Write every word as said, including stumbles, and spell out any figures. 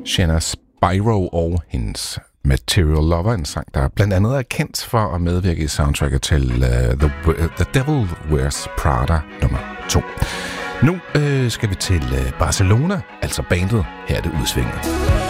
Shanna Spyro og hendes Material Lover, en sang, der blandt andet er kendt for at medvirke i soundtracket til uh, The, The Devil Wears Prada nummer to. Nu øh, skal vi til øh, Barcelona, altså bandet. Her er det udsvinget.